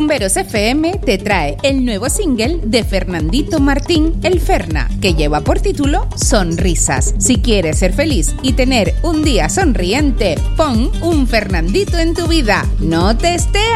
Rumberos FM te trae el nuevo single de Fernandito Martín, El Ferna, que lleva por título Sonrisas. Si quieres ser feliz y tener un día sonriente, pon un Fernandito en tu vida. No te estés